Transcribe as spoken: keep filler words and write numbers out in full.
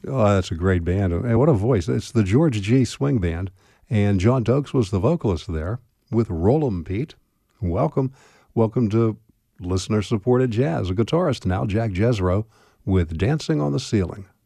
Oh, that's a great band. And what a voice. It's the George G. Swing Band, and John Dokes was the vocalist there with Roll 'em Pete. Welcome. Welcome to listener-supported jazz. A guitarist now, Jack Jezro, with Dancing on the Ceiling.